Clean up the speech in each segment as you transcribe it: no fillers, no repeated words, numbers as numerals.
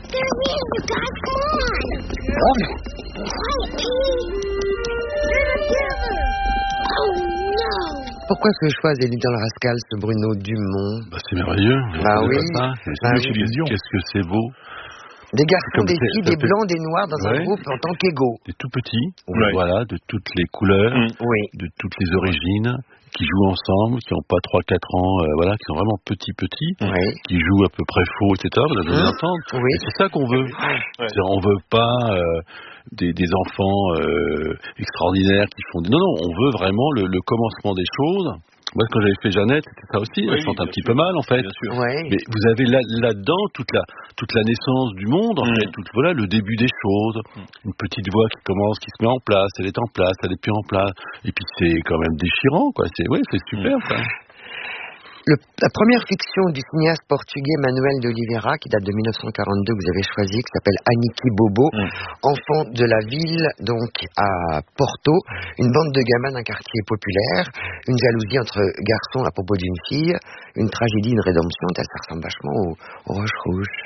There he is, you guys. Come on. Quiet, Pete. They're together. Oh, no. Pourquoi ce choix des Little Rascals, ce Bruno Dumont? C'est merveilleux. Bah oui. Qu'est-ce que c'est beau. Des garçons, des filles, des blancs, des noirs dans un groupe en tant qu'égaux. Des tout petits, voilà, de toutes les couleurs, de toutes les origines, qui jouent ensemble, qui n'ont pas 3-4 ans, voilà, qui sont vraiment petits, qui jouent à peu près faux, etc. Vous avez entendre. Et c'est ça qu'on veut. On veut pas des enfants extraordinaires qui font... Non, on veut vraiment le commencement des choses. Moi, quand j'avais fait Jeannette, c'était ça aussi. Elle chante un petit peu mal, en fait. Mais vous avez là-dedans toute la naissance du monde, en fait. Voilà, le début des choses. Une petite voix qui commence, qui se met en place. Elle est en place, elle est plus en place. Et puis, c'est quand même déchirant, quoi. C'est super, ça. La première fiction du cinéaste portugais Manuel de Oliveira, qui date de 1942, que vous avez choisi, qui s'appelle Aniki Bobo, enfant de la ville, donc à Porto, une bande de gamins d'un quartier populaire, une jalousie entre garçons à propos d'une fille, une tragédie, une rédemption, ça ressemble vachement aux Roches Rouges.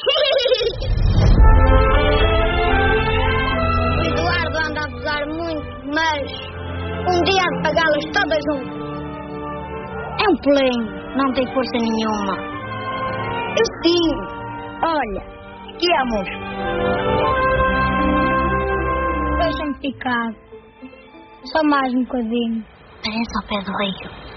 O Eduardo anda a abusar muito, mas dia há de pagá-las todas juntas. É polenho, não tem força nenhuma. Eu sim. Olha, aqui amor. Deixa-me ficar. Só mais um bocadinho. Parece ao pé do rio.